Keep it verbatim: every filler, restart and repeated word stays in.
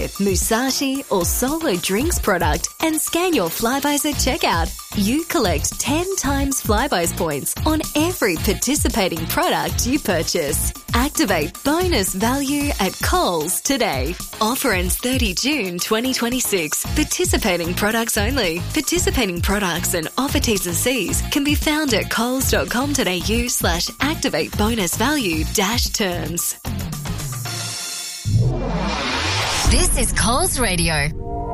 Smith, Musashi or Solo Drinks product and scan your Flybuys at checkout. You collect ten times Flybuys points on every participating product you purchase. Activate bonus value at Coles today. Offer ends thirty June twenty twenty-six. Participating products only. Participating products and offer T's and C's can be found at coles.com.au slash activate bonus value dash terms. This is Coles Radio.